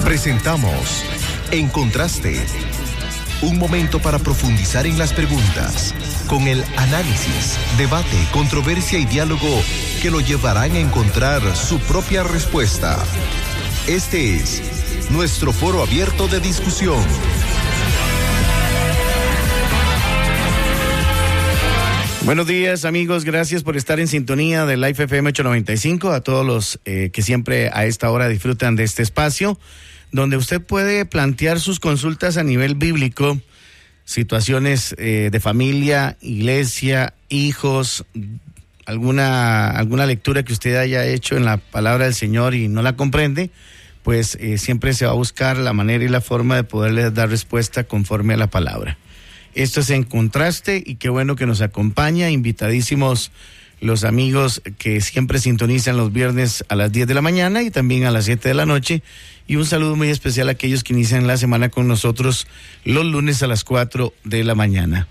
Presentamos En Contraste, un momento para profundizar en las preguntas, con el análisis, debate, controversia y diálogo que lo llevarán a encontrar su propia respuesta. Este es nuestro foro abierto de discusión. Buenos días, amigos, gracias por estar en sintonía de Life FM 895, a todos los que siempre a esta hora disfrutan de este espacio, donde usted puede plantear sus consultas a nivel bíblico, situaciones de familia, iglesia, hijos, alguna lectura que usted haya hecho en la palabra del Señor y no la comprende, pues siempre se va a buscar la manera y la forma de poderle dar respuesta conforme a la palabra. Esto es En Contraste y qué bueno que nos acompaña, invitadísimos los amigos que siempre sintonizan los viernes a las 10 de la mañana y también a las 7 de la noche, y un saludo muy especial a aquellos que inician la semana con nosotros los lunes a las 4 de la mañana.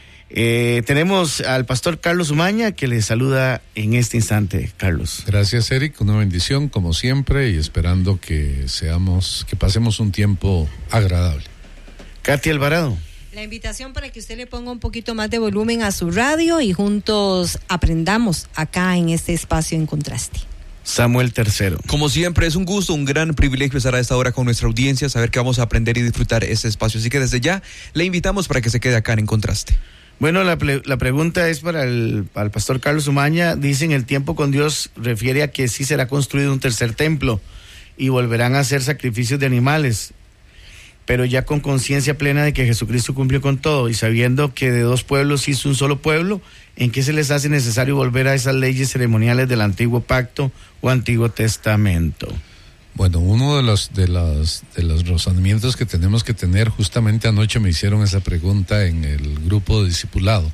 Tenemos al pastor Carlos Umaña que les saluda en este instante. Carlos. Gracias, Eric, una bendición como siempre y esperando que pasemos un tiempo agradable. Katy Alvarado. La invitación para que usted le ponga un poquito más de volumen a su radio y juntos aprendamos acá en este espacio En Contraste. Samuel III. Como siempre, es un gusto, un gran privilegio estar a esta hora con nuestra audiencia, saber que vamos a aprender y disfrutar este espacio. Así que desde ya le invitamos para que se quede acá en Contraste. Bueno, la pregunta es para el pastor Carlos Umaña. Dicen el tiempo con Dios refiere a que sí será construido un tercer templo y volverán a hacer sacrificios de animales, pero ya con conciencia plena de que Jesucristo cumplió con todo y sabiendo que de dos pueblos hizo un solo pueblo. ¿En qué se les hace necesario volver a esas leyes ceremoniales del Antiguo Pacto o Antiguo Testamento? Bueno, uno de los razonamientos que tenemos que tener, justamente anoche me hicieron esa pregunta en el grupo de discipulado,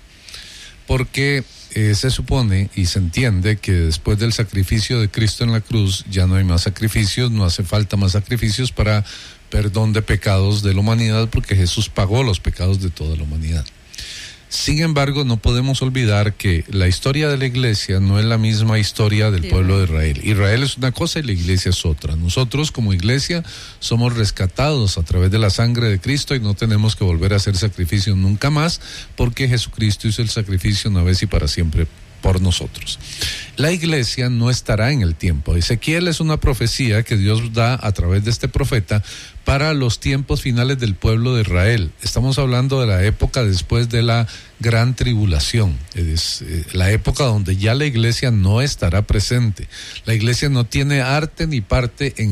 porque se supone y se entiende que después del sacrificio de Cristo en la cruz ya no hay más sacrificios, no hace falta más sacrificios para perdón de pecados de la humanidad, porque Jesús pagó los pecados de toda la humanidad. Sin embargo, no podemos olvidar que la historia de la iglesia no es la misma historia del pueblo de Israel. Israel es una cosa y la iglesia es otra. Nosotros como iglesia somos rescatados a través de la sangre de Cristo y no tenemos que volver a hacer sacrificios nunca más, porque Jesucristo hizo el sacrificio una vez y para siempre por nosotros. La iglesia no estará en el tiempo. Ezequiel es una profecía que Dios da a través de este profeta para los tiempos finales del pueblo de Israel. Estamos hablando de la época después de la gran tribulación. Es la época donde ya la iglesia no estará presente. La iglesia no tiene arte ni parte en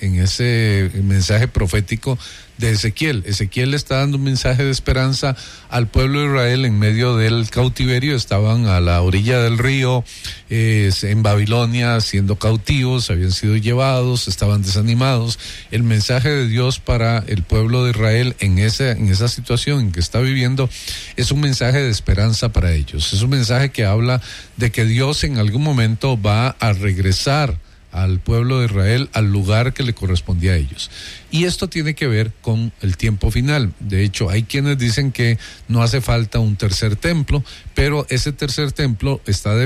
ese mensaje profético de Ezequiel. Ezequiel está dando un mensaje de esperanza al pueblo de Israel en medio del cautiverio. Estaban a la orilla del río, en Babilonia, siendo cautivos, habían sido llevados, estaban desanimados. El mensaje de Dios para el pueblo de Israel en esa situación en que está viviendo es un mensaje de esperanza para ellos. Es un mensaje que habla de que Dios en algún momento va a regresar al pueblo de Israel al lugar que le correspondía a ellos. Y esto tiene que ver con el tiempo final. De hecho, hay quienes dicen que no hace falta un tercer templo, pero ese tercer templo está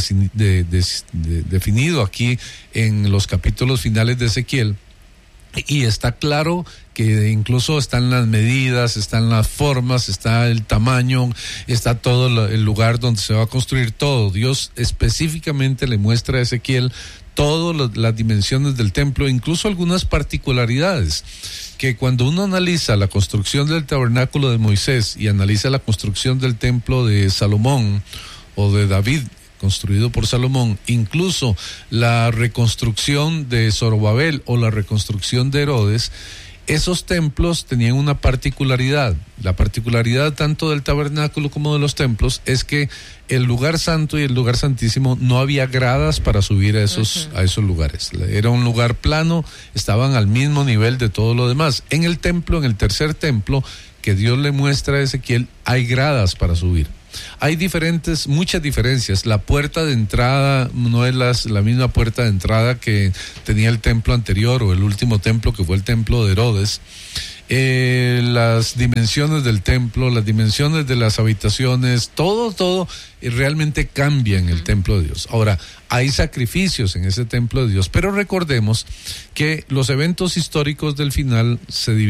definido aquí en los capítulos finales de Ezequiel. Y está claro que incluso están las medidas, están las formas, está el tamaño, está todo el lugar donde se va a construir todo. Dios específicamente le muestra a Ezequiel todas las dimensiones del templo, incluso algunas particularidades, que cuando uno analiza la construcción del tabernáculo de Moisés y analiza la construcción del templo de Salomón o de David, construido por Salomón, incluso la reconstrucción de Zorobabel o la reconstrucción de Herodes, esos templos tenían una particularidad. La particularidad tanto del tabernáculo como de los templos es que el lugar santo y el lugar santísimo no había gradas para subir a esos lugares. Era un lugar plano, estaban al mismo nivel de todo lo demás. En el templo, en el tercer templo que Dios le muestra a Ezequiel, hay gradas para subir. Hay muchas diferencias. La puerta de entrada no es la misma puerta de entrada que tenía el templo anterior o el último templo, que fue el templo de Herodes. Las dimensiones del templo, las dimensiones de las habitaciones, todo realmente cambia en el templo de Dios. Ahora, hay sacrificios en ese templo de Dios, pero recordemos que los eventos históricos del final se dividen